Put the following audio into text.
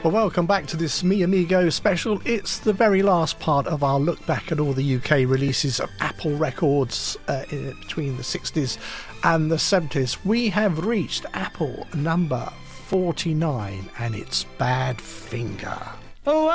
Well, welcome back to this Me Amigo special. It's the very last part of our look back at all the UK releases of Apple records between the 60s and the 70s. We have reached Apple number 49, and it's Badfinger. Oh,